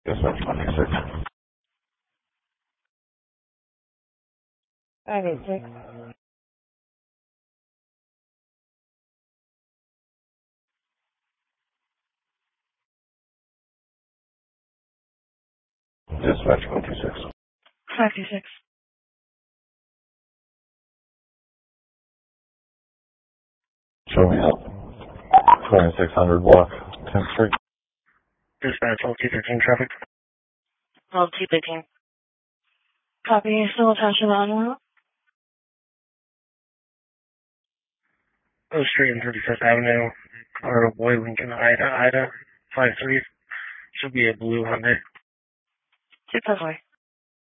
Dispatch 26. 586. Dispatch 26. 526. Show me up. 2600 block, 10th Street. Dispatch 12-213 traffic. 12-213. Copy. Still attached on route. O Street and 35th Avenue. Colorado Boy, Lincoln, Ida, 53. Should be a blue Hyundai. 2 plus 4.